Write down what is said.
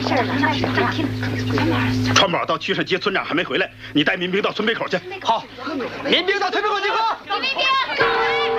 事了。 川宝到曲社接村长还没回来，你带民兵到村北口去。 好，民兵到村北口集合。 民兵。